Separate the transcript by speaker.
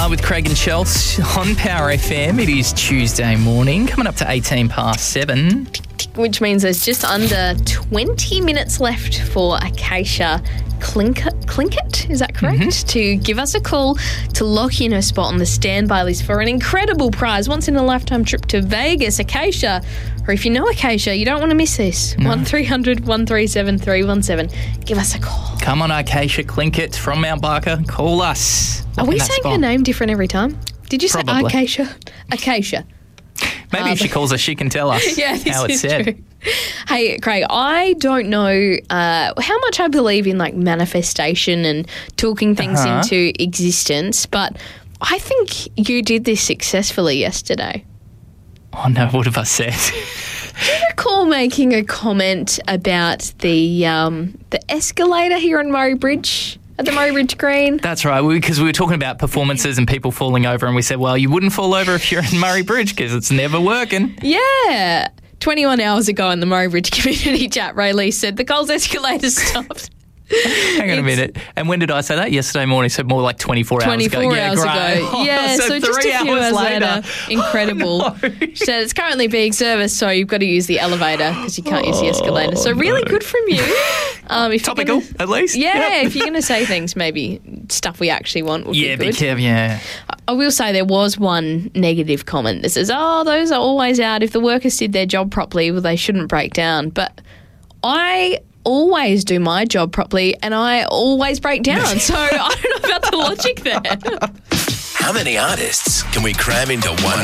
Speaker 1: with Craig and Chels on Power FM. It is Tuesday morning, coming up to 18 past 7.
Speaker 2: Which means there's just under 20 minutes left for Acacia Clinkett, is that correct? To give us a call to lock in her spot on the standby list for an incredible prize, once-in-a-lifetime trip to Vegas. Acacia, or if you know Acacia, you don't want to miss this. 1300 137 317. Give us a call.
Speaker 1: Come on, Acacia Clinkett from Mount Barker. Call us.
Speaker 2: Are we saying her name different every time? Did you say Acacia? Acacia.
Speaker 1: Maybe if she calls us, she can tell us how it's said.
Speaker 2: True. Hey, Craig, I don't know how much I believe in, like, manifestation and talking things into existence, but I think you did this successfully yesterday.
Speaker 1: Oh, no, what have I said?
Speaker 2: Do you recall making a comment about the escalator here on Murray Bridge? At the Murray Bridge Green.
Speaker 1: That's right, because we were talking about performances and people falling over, and we said, well, you wouldn't fall over if you're in Murray Bridge because it's never working.
Speaker 2: Yeah. 21 hours ago in the Murray Bridge community chat, Ray Lee said the Coles escalator stopped.
Speaker 1: Hang on a minute. And when did I say that? Yesterday morning, so more like 24 hours ago.
Speaker 2: 24 hours ago. Yeah, so just a few hours later. Incredible.
Speaker 1: Oh, no.
Speaker 2: She said it's currently being serviced, so you've got to use the elevator because you can't use the escalator. So really good from you. If
Speaker 1: topical, at least.
Speaker 2: Yeah, if you're going to say things, maybe stuff we actually want would be good.
Speaker 1: Be careful, yeah.
Speaker 2: I will say there was one negative comment that says, those are always out. If the workers did their job properly, well, they shouldn't break down. But I always do my job properly and I always break down. So I don't know about the logic there.
Speaker 3: How many artists can we cram into one